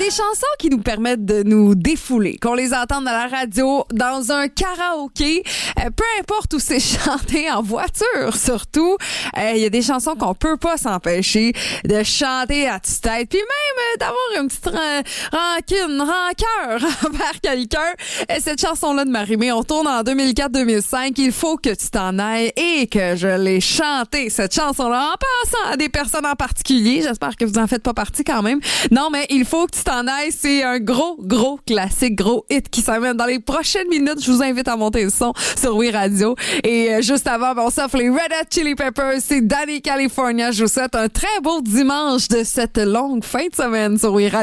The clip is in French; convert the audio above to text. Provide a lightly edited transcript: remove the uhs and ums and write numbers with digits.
des chansons qui nous permettent de nous défouler, qu'on les entende à la radio, dans un karaoké, peu importe où c'est chanté, en voiture surtout. Il y a des chansons qu'on peut pas s'empêcher de chanter à tue-tête, puis même d'avoir une petite rancœur envers quelqu'un. Cette chanson-là de Marie-Mé, on tourne en 2004-2005. Il faut que tu t'en ailles et que je l'ai chantée, cette chanson-là, en passant à des personnes en particulier. J'espère que vous en faites pas partie quand même. Non, mais il faut que tu t'en ailles. C'est un gros classique, gros hit qui s'amène dans les prochaines minutes. Je vous invite à monter le son sur Oui Radio. Et juste avant, on s'offre les Red Hot Chili Peppers. C'est Danny California. Je vous souhaite un très beau dimanche de cette longue fin de semaine sur Oui Radio.